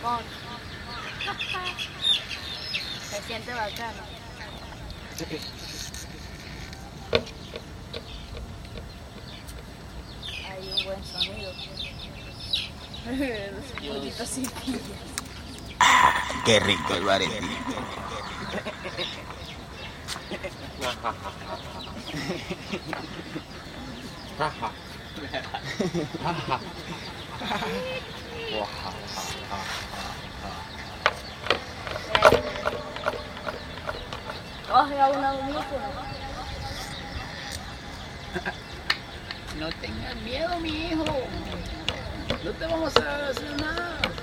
con... Se siente bacano. Hay un buen sonido. Los pollitos sin pillas. Qué rico el Valentín. Coge a un audífono. No tengas miedo, mi hijo. No te vamos a hacer nada.